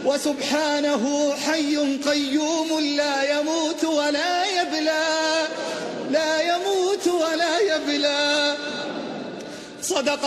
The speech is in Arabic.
وسبحانه حي قيوم لا يموت ولا يبلى، لا يموت ولا يبلى. صدق